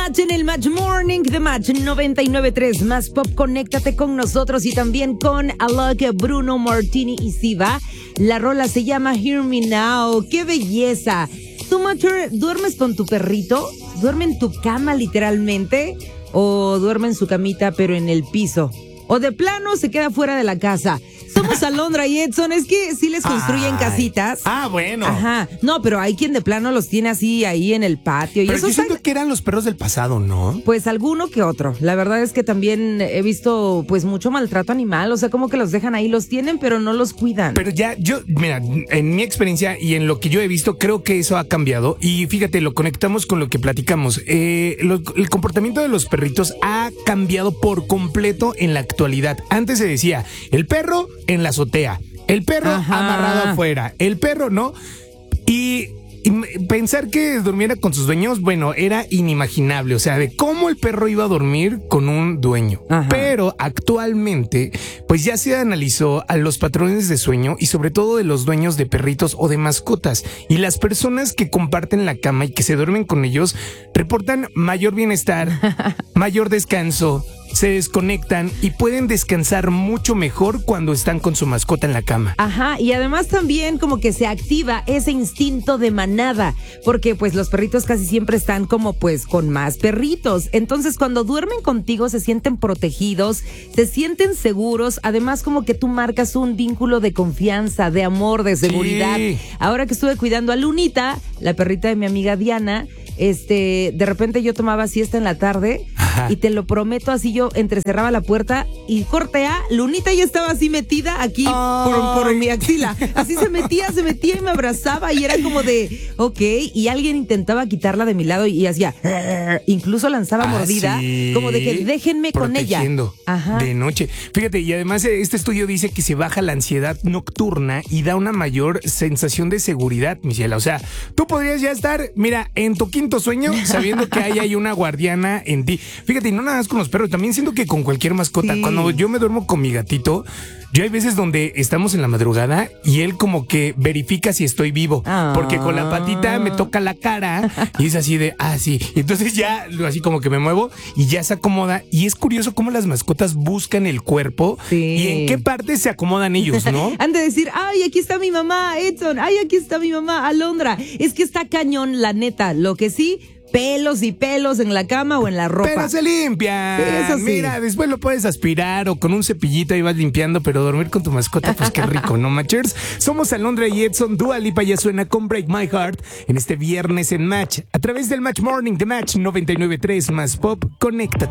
Match en el Match Morning de Match 99.3 Más Pop. Conéctate con nosotros y también con Alok, Bruno Martini y Siva. La rola se llama Hear Me Now. ¡Qué belleza! ¿Tú, Matcher, duermes con tu perrito? ¿Duerme en tu cama literalmente? ¿O duerme en su camita pero en el piso? ¿O de plano se queda fuera de la casa? Somos Alondra y Edson. Es que sí les construyen casitas. Bueno. Ajá. No, pero hay quien de plano los tiene así ahí en el patio. Pero y eso yo siento que eran los perros del pasado, ¿no? Pues alguno que otro. La verdad es que también he visto pues mucho maltrato animal. O sea, como que los dejan ahí, los tienen, pero no los cuidan. Pero ya, mira, en mi experiencia y en lo que yo he visto, creo que eso ha cambiado. Y fíjate, lo conectamos con lo que platicamos. El comportamiento de los perritos ha cambiado por completo en la actualidad. Antes se decía, el perro en la azotea, el perro amarrado afuera, el perro, ¿no? Y pensar que durmiera con sus dueños, bueno, era inimaginable. O sea, de cómo el perro iba a dormir con un dueño. Ajá. Pero actualmente, pues ya se analizó a los patrones de sueño y sobre todo de los dueños de perritos o de mascotas. Y las personas que comparten la cama y que se duermen con ellos reportan mayor bienestar, mayor descanso, se desconectan y pueden descansar mucho mejor cuando están con su mascota en la cama. Ajá, y además también como que se activa ese instinto de manada, porque pues los perritos casi siempre están como pues con más perritos. Entonces cuando duermen contigo se sienten protegidos, se sienten seguros, además como que tú marcas un vínculo de confianza, de amor, de seguridad. Sí. Ahora que estuve cuidando a Lunita, la perrita de mi amiga Diana, de repente yo tomaba siesta en la tarde. Ajá. Y te lo prometo, así yo entrecerraba la puerta y corte A, Lunita ya estaba así metida aquí por mi axila. Así se metía y me abrazaba y era como de, ok, y alguien intentaba quitarla de mi lado y hacía, incluso lanzaba mordida, sí, como de que déjenme con ella. Ajá. De noche. Fíjate, y además este estudio dice que se baja la ansiedad nocturna y da una mayor sensación de seguridad, Michelle. O sea, tú podrías ya estar, mira, en tu quinto sueño sabiendo que hay una guardiana en ti. Fíjate, y no nada más con los perros, también siento que con cualquier mascota. Sí. Cuando yo me duermo con mi gatito, yo hay veces donde estamos en la madrugada y él como que verifica si estoy vivo, porque con la patita me toca la cara y es así de, sí. Y entonces ya así como que me muevo y ya se acomoda. Y es curioso cómo las mascotas buscan el cuerpo, sí, y en qué parte se acomodan ellos, ¿no? Han de decir, aquí está mi mamá, Edson, aquí está mi mamá, Alondra. Es que está cañón, la neta. Lo que sí, pelos y pelos en la cama o en la ropa. Pero se limpia. Sí, eso sí. Mira, después lo puedes aspirar o con un cepillito y vas limpiando, pero dormir con tu mascota, pues qué rico, ¿no, Matchers? Somos Alondra y Edson. Dua Lipa ya suena con Break My Heart en este viernes en Match. A través del Match Morning de Match 99.3 Más Pop. Conéctate.